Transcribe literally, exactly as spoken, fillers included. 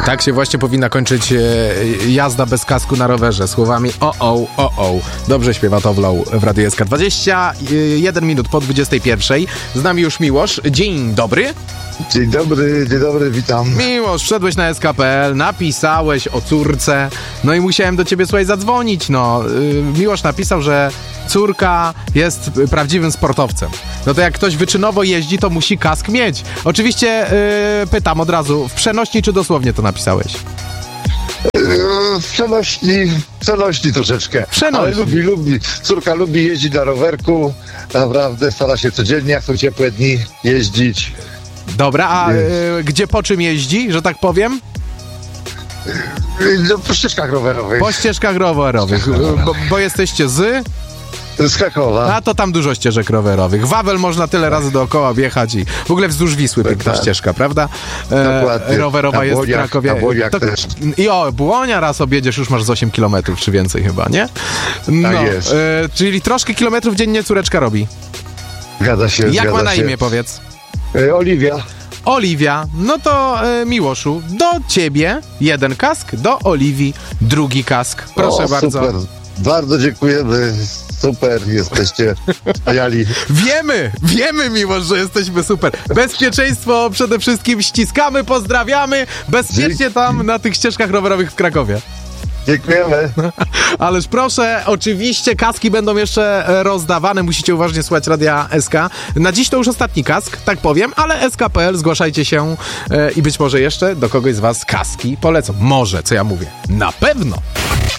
Tak się właśnie powinna kończyć e, jazda bez kasku na rowerze. Słowami o o o o. Dobrze śpiewa Towlow w Radiu S K. dwadzieścia jeden minut po dwudziestej pierwszej. Z nami już Miłosz. Dzień dobry. Dzień dobry, dzień dobry, witam. Miłosz, wszedłeś na S K kropka P L, napisałeś o córce, no i musiałem do ciebie, słuchaj, zadzwonić, no. Yy, Miłosz napisał, że córka jest prawdziwym sportowcem. No to jak ktoś wyczynowo jeździ, to musi kask mieć. Oczywiście yy, pytam od razu, w przenośni czy dosłownie to napisałeś? W przenośni, w przenośni troszeczkę. Przenośni. Ale lubi, lubi. Córka lubi jeździć na rowerku. Naprawdę stara się codziennie, jak są ciepłe dni, jeździć. Dobra, a yy, gdzie po czym jeździ, że tak powiem? No, po ścieżkach rowerowych. Po ścieżkach rowerowych, bo, bo jesteście z... Z Krakowa. A to tam dużo ścieżek rowerowych. Wawel można tyle razy dookoła wjechać i w ogóle wzdłuż Wisły piękna tak. ścieżka, prawda? Dokładnie. E, rowerowa na jest Błoniach, w Krakowie. Na Błoniach to, też. I o, Błonia raz objedziesz, już masz z osiem kilometrów czy więcej chyba, nie? No, Tak jest. E, czyli troszkę kilometrów dziennie córeczka robi. Zgadza się, Jak zgadza ma na się. imię, powiedz? E, Oliwia. Oliwia, no to e, Miłoszu, do ciebie jeden kask, do Oliwii drugi kask. Proszę o, bardzo. Super. Bardzo dziękujemy. Super, jesteście wspaniali. Wiemy, wiemy, Miłosz, że jesteśmy super. Bezpieczeństwo przede wszystkim ściskamy, pozdrawiamy. Bezpiecznie tam na tych ścieżkach rowerowych w Krakowie. Dziękujemy. Ależ proszę, oczywiście kaski będą jeszcze rozdawane, musicie uważnie słuchać Radia S K. Na dziś to już ostatni kask, tak powiem, ale S K kropka P L, zgłaszajcie się e, i być może jeszcze do kogoś z was kaski polecą. Może, co ja mówię? Na pewno!